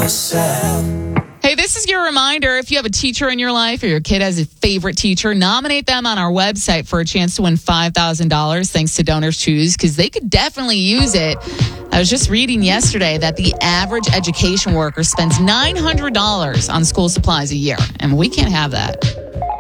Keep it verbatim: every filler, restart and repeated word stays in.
myself. Hey, this is your reminder. If you have a teacher in your life or your kid has a favorite teacher, nominate them on our website for a chance to win five thousand dollars thanks to Donors Choose, because they could definitely use it. I was just reading yesterday that the average education worker spends nine hundred dollars on school supplies a year, and we can't have that.